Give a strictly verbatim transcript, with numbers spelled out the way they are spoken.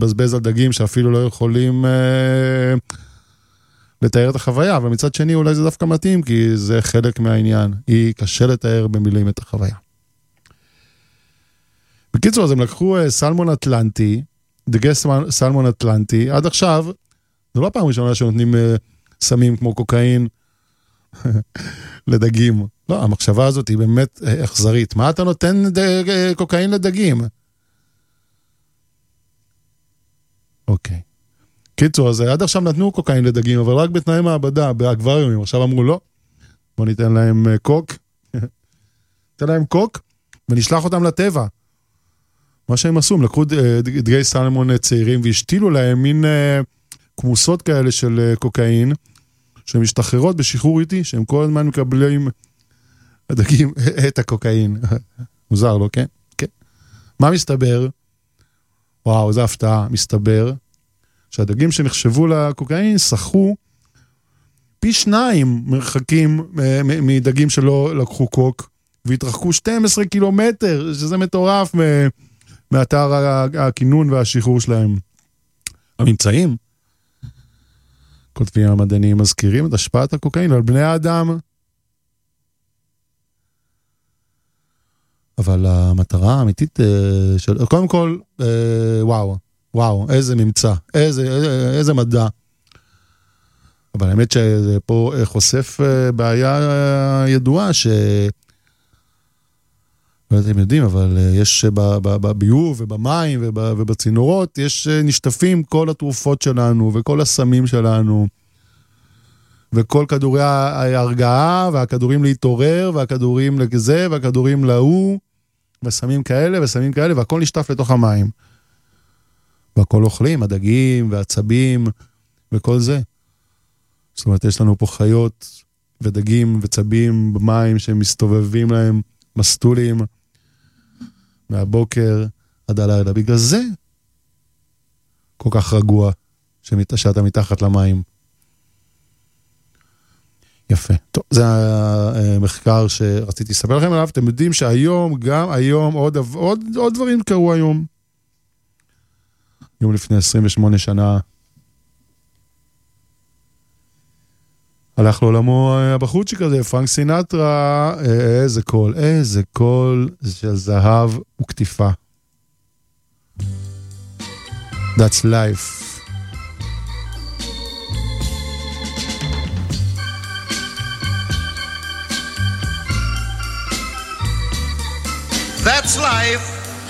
להתבזבז על דגים שאפילו לא יכולים אה, לתאר את החוויה, אבל מצד שני אולי זה דווקא מתאים, כי זה חלק מהעניין. היא קשה לתאר במילים את החוויה. בקיצור, אז הם לקחו אה, סלמון אטלנטי, דגי סלמון אטלנטי, עד עכשיו, זו לא פעם ראשונה שנותנים אה, סמים כמו קוקאין לדגים. לא, המחשבה הזאת היא באמת אכזרית. מה אתה נותן דג, קוקאין לדגים? אוקיי. קיצור, אז עד עכשיו נתנו קוקאין לדגים, אבל רק בתנאי מעבדה, באקווריומים. עכשיו אמרו לא, בוא ניתן להם קוק, ניתן להם קוק, ונשלח אותם לטבע. מה שהם עשו, הם לקחו דגי סלמון צעירים, והשתילו להם מין כמוסות כאלה של קוקאין, שהן משתחררות בשחרור איטי, שהם כל הזמן מקבלים הדגים את הקוקאין. מוזר, לא? כן? כן. מה מסתבר? וואו, זו הפתעה. מסתבר שהדגים שנחשבו לקוקאין שחו פי שניים מרחקים מדגים שלא לקחו קוק, והתרחקו שנים עשר קילומטר, שזה מטורף מאתר הכינון והשחרור שלהם. הממצאים, כותבים המדענים מזכירים את השפעת הקוקאין על בני האדם. אבל המטרה האמיתית של... קודם כל, וואו, וואו, איזה ממצא, איזה, איזה, איזה מדע. אבל האמת שזה פה חושף בעיה ידועה ש... לא יודעת אם יודעים, אבל יש בביוב ובמים ובצינורות, יש נשטפים כל התרופות שלנו וכל הסמים שלנו, וכל כדורי ההרגעה, והכדורים להתעורר, והכדורים לזה, והכדורים להוא, וסמים כאלה וסמים כאלה, והכל נשטף לתוך המים. והכל אוכלים, הדגים והצבים וכל זה. זאת אומרת, יש לנו פה חיות ודגים וצבים במים שמסתובבים להם מסטולים מהבוקר עד הלילה. בגלל זה כל כך רגוע שאתה מתחת למים. יפה. טוב, זה המחקר שרציתי לספר לכם עליו. אתם יודעים שהיום, גם היום, עוד, עוד, עוד דברים קרו היום. יום לפני עשרים ושמונה שנה הלך לעולמו הבחורצ'יק הזה, פרנק סינטרה, איזה קול, איזה קול של זהב וכתיפה. That's life. That's life.